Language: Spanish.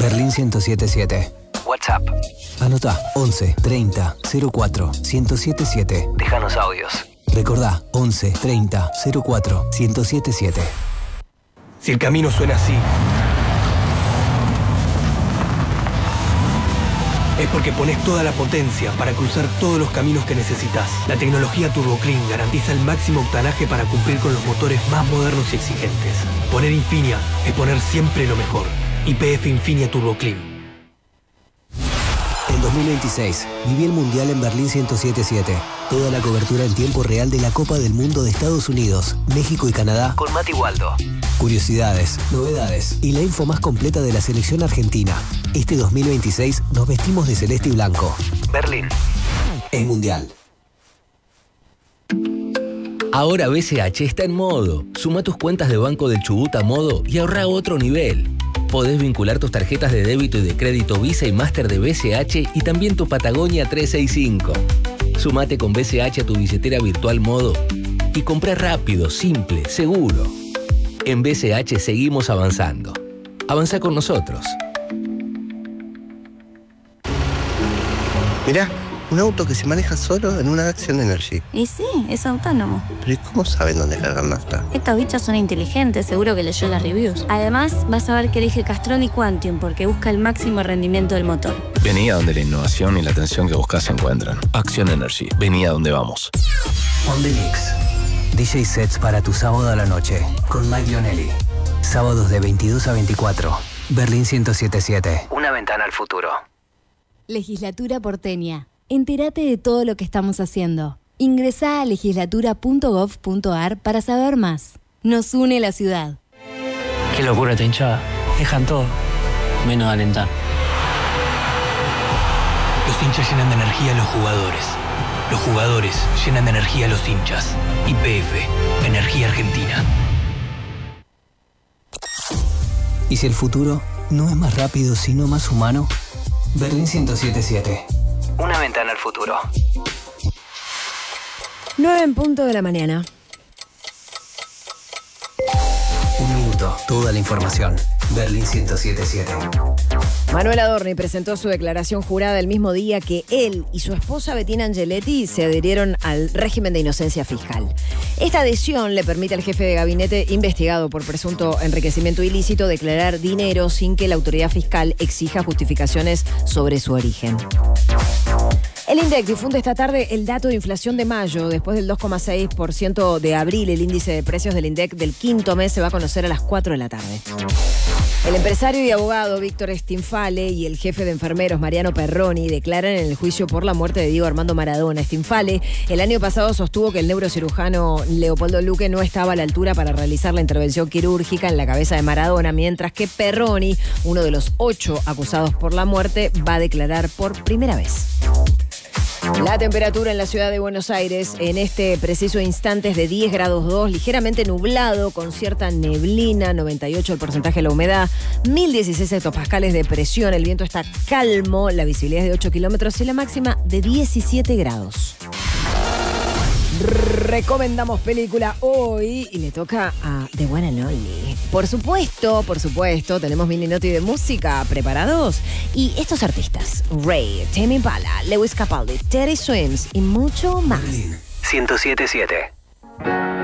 Berlín 1077. WhatsApp. Anotá 11 30 04 1077. Déjanos audios. Recordá 11 30 04 1077. Si el camino suena así, es porque pones toda la potencia para cruzar todos los caminos que necesitas. La tecnología Turbo Clean garantiza el máximo octanaje para cumplir con los motores más modernos y exigentes. Poner Infinia es poner siempre lo mejor. YPF Infinia Turbo Clean. En 2026, viví el Mundial en Berlín 1077. Toda la cobertura en tiempo real de la Copa del Mundo de Estados Unidos, México y Canadá con Mati Waldo. Curiosidades, novedades y la info más completa de la selección argentina. Este 2026 nos vestimos de celeste y blanco. Berlín. El Mundial. Ahora BCH está en modo. Suma tus cuentas de Banco del Chubut a modo y ahorra a otro nivel. Podés vincular tus tarjetas de débito y de crédito Visa y Master de BCH y también tu Patagonia 365. Sumate con BCH a tu billetera virtual Modo y comprá rápido, simple, seguro. En BCH seguimos avanzando. Avanza con nosotros. Mirá, un auto que se maneja solo en una Action Energy. Y sí, es autónomo. Pero ¿y cómo saben dónde cargar nafta? Estos bichos son inteligentes, seguro que leyó las reviews. Además, vas a ver que elige Castrol y Quantium porque busca el máximo rendimiento del motor. Vení a donde la innovación y la atención que buscas se encuentran. Action Energy. Vení a donde vamos. On the Mix. DJ sets para tu sábado a la noche con Mike Lionelli. Sábados de 22 a 24. Berlín 1077. Una ventana al futuro. Legislatura porteña. Entérate de todo lo que estamos haciendo. Ingresá a legislatura.gov.ar para saber más. Nos une la ciudad. Qué locura esta hinchada. Dejan todo, menos alentar. Los hinchas llenan de energía a los jugadores. Los jugadores llenan de energía a los hinchas. YPF, Energía Argentina. ¿Y si el futuro no es más rápido sino más humano? Berlín 1077. Una ventana al futuro. 9:00 a.m. Un minuto, toda la información. Berlín 1077. Manuel Adorni presentó su declaración jurada el mismo día que él y su esposa Bettina Angeletti se adhirieron al régimen de inocencia fiscal. Esta adhesión le permite al jefe de gabinete investigado por presunto enriquecimiento ilícito declarar dinero sin que la autoridad fiscal exija justificaciones sobre su origen. El INDEC difunde esta tarde el dato de inflación de mayo. Después del 2,6% de abril, el índice de precios del INDEC del quinto mes se va a conocer a las 4 de la tarde. El empresario y abogado Víctor Stinfale y el jefe de enfermeros Mariano Perroni declaran en el juicio por la muerte de Diego Armando Maradona. Stinfale el año pasado sostuvo que el neurocirujano Leopoldo Luque no estaba a la altura para realizar la intervención quirúrgica en la cabeza de Maradona, mientras que Perroni, uno de los 8 acusados por la muerte, va a declarar por primera vez. La temperatura en la ciudad de Buenos Aires en este preciso instante es de 10 grados 2, ligeramente nublado, con cierta neblina, 98 el porcentaje de la humedad, 1016 hectopascales de presión, el viento está calmo, la visibilidad es de 8 kilómetros y la máxima de 17 grados. Recomendamos película hoy y le toca a The One and Only. Por supuesto, tenemos mini noti de música preparados. Y estos artistas, Ray, Tame Impala, Lewis Capaldi, Teddy Swims y mucho más. 1077.